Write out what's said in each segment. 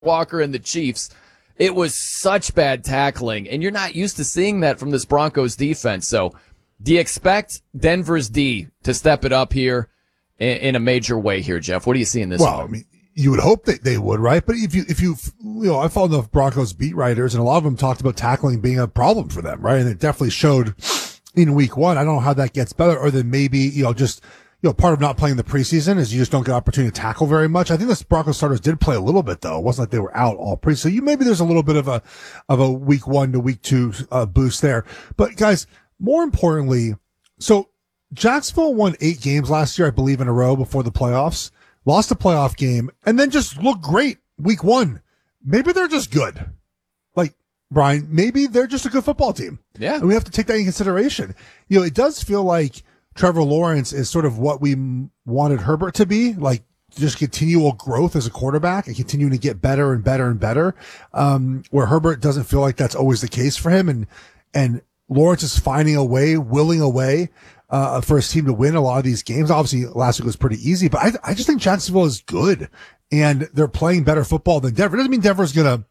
Walker and the Chiefs. It was such bad tackling, and you're not used to seeing that from this Broncos defense. So do you expect Denver's D to step it up here in a major way here, Jeff? What do you see in this one? I mean, you would hope that they would, right? But if you I follow the Broncos beat writers, and a lot of them talked about tackling being a problem for them, right? And it definitely showed in week one. I don't know how that gets better, or then maybe, part of not playing the preseason is you just don't get opportunity to tackle very much. I think the Broncos starters did play a little bit though. It wasn't like they were out all pre. So maybe there's a little bit of a week 1 to week 2 boost there. But guys, more importantly, so Jacksonville won 8 games last year, I believe, in a row before the playoffs, lost a playoff game, and then just looked great week 1. Maybe they're just good. Like, Brian, maybe they're just a good football team. Yeah. And we have to take that in consideration. It does feel like Trevor Lawrence is sort of what we wanted Herbert to be, like just continual growth as a quarterback and continuing to get better and better and better. Where Herbert doesn't feel like that's always the case for him. And Lawrence is finding a way, willing a way, for his team to win a lot of these games. Obviously last week was pretty easy, but I just think Jacksonville is good and they're playing better football than Denver. It doesn't mean Denver's gonna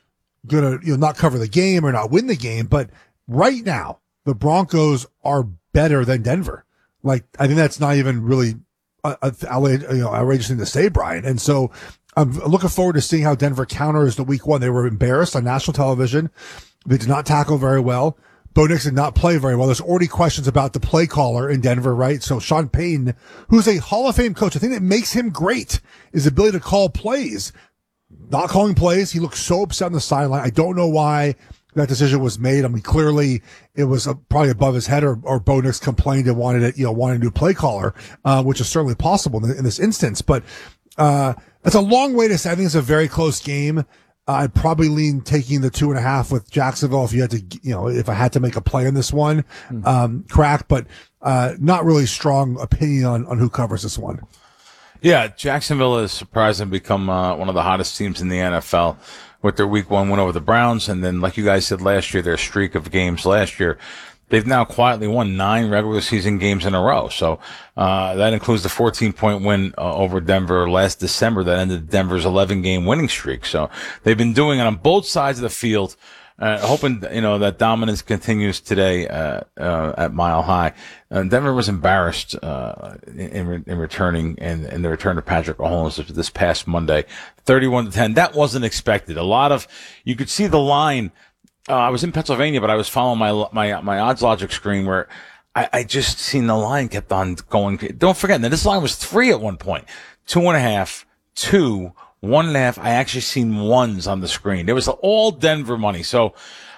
not cover the game or not win the game, but right now the Broncos are better than Denver. Like, I think that's not even really outrageous thing to say, Brian. And so I'm looking forward to seeing how Denver counters the week 1. They were embarrassed on national television. They did not tackle very well. Bo Nix did not play very well. There's already questions about the play caller in Denver, right? So Sean Payton, who's a Hall of Fame coach, I think that makes him great is the ability to call plays. Not calling plays. He looked so upset on the sideline. I don't know why that decision was made. I mean, clearly it was probably above his head, or Bo Nix complained and wanted a new play caller, which is certainly possible in this instance. But that's a long way to say I think it's a very close game. I'd probably lean taking the 2.5 with Jacksonville if you had to, if I had to make a play on this one, crack, but not really strong opinion on who covers this one. Yeah, Jacksonville has surprisingly become one of the hottest teams in the NFL with their week 1 win over the Browns. And then, like you guys said last year, their streak of games last year, they've now quietly won 9 regular season games in a row. So that includes the 14-point win over Denver last December that ended Denver's 11-game winning streak. So they've been doing it on both sides of the field. Hoping, that dominance continues today, at Mile High. Denver was embarrassed, in returning in the return of Patrick Mahomes this past Monday, 31-10. That wasn't expected. You could see the line. I was in Pennsylvania, but I was following my odds logic screen where I just seen the line kept on going. Don't forget that this line was 3 at one point, 2.5, 2, 1.5. I actually seen ones on the screen. It was all Denver money. So,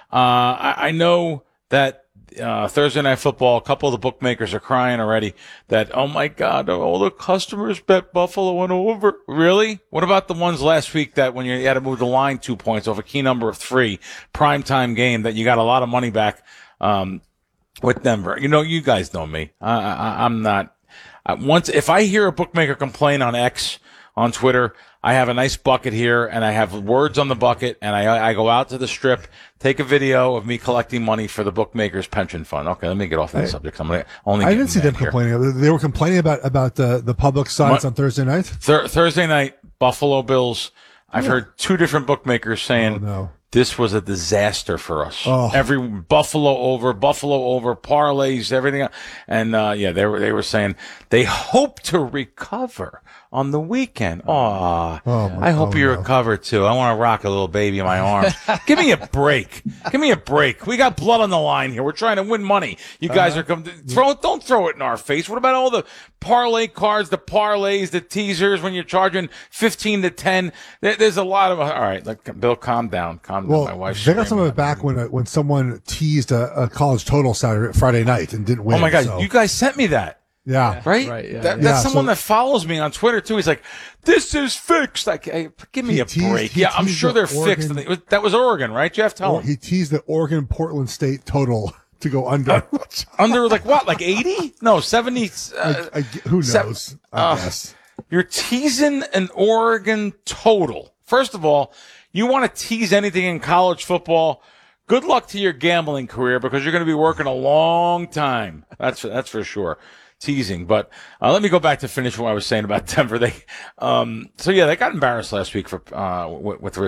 I know that, Thursday Night Football, a couple of the bookmakers are crying already that, oh my God, all the customers bet Buffalo went over. Really? What about the ones last week that when you had to move the line 2 points off a key number of 3, primetime game, that you got a lot of money back, with Denver? You guys know me. I'm not, if I hear a bookmaker complain on X, on Twitter, I have a nice bucket here, and I have words on the bucket, and I go out to the strip, take a video of me collecting money for the bookmakers pension fund. Okay, let me get off that subject. I didn't see them complaining. They were complaining about the public sites on Thursday night. Thursday night, Buffalo Bills. I've heard 2 different bookmakers saying this was a disaster for us. Every Buffalo over, parlays, everything. And they were saying they hope to recover on the weekend. I hope you recover too. I want to rock a little baby in my arms. Give me a break. We got blood on the line here. We're trying to win money. You guys are don't throw it in our face. What about all the parlay cards, the parlays, the teasers when you're charging 15-10? There's a lot of, all right, Bill, calm down. My wife. They got some of it back when someone teased a college total Friday night and didn't win. Oh my God, you guys sent me that. Yeah. Right? Yeah. That's someone that follows me on Twitter too. He's like, this is fixed. Like, hey, give me a break. Yeah, I'm sure they're fixed. That was Oregon, right, Jeff? Tell him. He teased the Oregon Portland State total to go under. Under like what? Like 80? No, 70. Who knows? I guess. You're teasing an Oregon total. First of all, you want to tease anything in college football, good luck to your gambling career because you're going to be working a long time. That's for sure. teasing. But let me go back to finish what I was saying about Denver. They got embarrassed last week with